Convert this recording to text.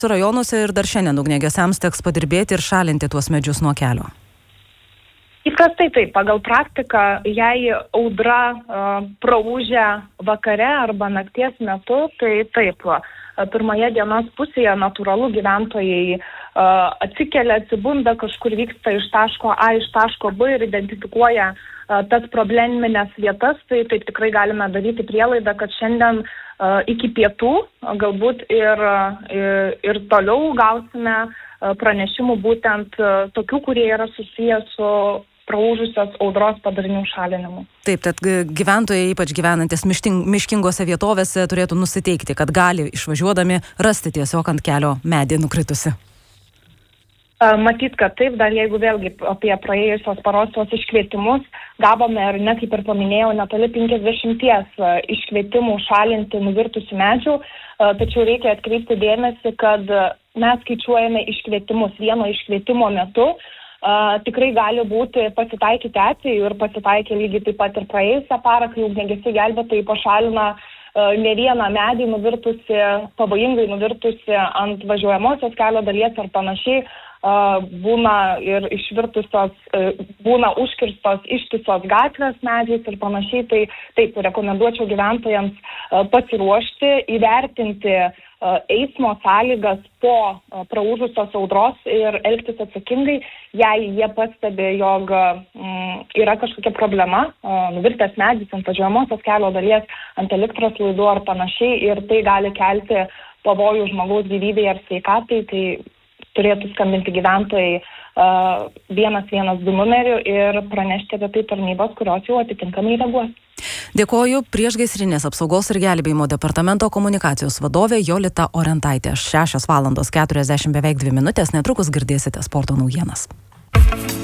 Rajonuose ir dar šiandien ugniagesiams teks padirbėti ir šalinti tuos medžius nuo kelio. Įprastai taip, pagal praktiką, jei audra praūžia vakare arba nakties metu, tai taip, pirmoje dienos pusėje natūralu gyventojai atsikelia, atsibunda, kažkur vyksta iš taško A iš taško B ir identifikuoja tas probleminės vietas, tai taip tikrai galime daryti prielaidą, kad šiandien iki pietų galbūt ir toliau gausime pranešimų būtent tokių, kurie yra susiję su praūžusios audros padarinių šalinimu. Taip, tad gyventojai, ypač gyvenantis miškingose vietovėse, turėtų nusiteikti, kad gali išvažiuodami rasti tiesiog ant kelio medį nukritusi. Matyt, kad taip, dar jeigu vėlgi apie praėjusios paros tos iškvietimus gavome, ar ne, kaip ir paminėjau, netoli 50 iškvietimų šalinti nuvirtusių medžių, tačiau reikia atkreipti dėmesį, kad mes skaičiuojame iškvietimus vieno iškvietimo metu. Tikrai gali būti pasitaikyti atvejų ir pasitaikė lygiai taip pat ir praėjusią parą, kai ugniagesiai gelbėtojai pašalina ne vieną medį nuvirtusi, pavojingai nuvirtusi ant važiuojamosios kelio dalies ar panašiai, būna ir išvirtusios, būna užkirstos ištisos gatvės medžiais ir panašiai, tai taip rekomenduočiau gyventojams pasiruošti, įvertinti eismo sąlygas po praūžusios audros ir elgtis atsakingai, jei jie pastebi, jog yra kažkokia problema, nuvirtęs medis ant važiuojamosios kelio dalies, ant elektros laidų ar panašiai, ir tai gali kelti pavojų žmogaus gyvybei ar sveikatai, tai turėtų skambinti gyventojai 112 numeriu ir pranešti apie tai tarnybos, kurios jau atitinkamai reaguos. Dėkoju priešgaisrinės apsaugos ir gelbėjimo departamento komunikacijos vadovė Jolita Orentaitė. 6:40 beveik 2 minutės, netrukus girdėsite sporto naujienas.